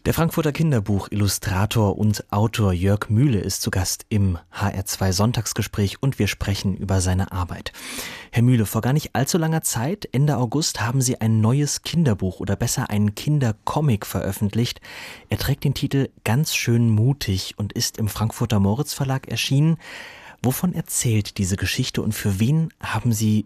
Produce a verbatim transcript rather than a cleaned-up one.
Der Frankfurter Kinderbuch-Illustrator und Autor Jörg Mühle ist zu Gast im H R zwei Sonntagsgespräch und wir sprechen über seine Arbeit. Herr Mühle, vor gar nicht allzu langer Zeit, Ende August, haben Sie ein neues Kinderbuch oder besser einen Kindercomic veröffentlicht. Er trägt den Titel Ganz schön mutig und ist im Frankfurter Moritz Verlag erschienen. Wovon erzählt diese Geschichte und für wen haben Sie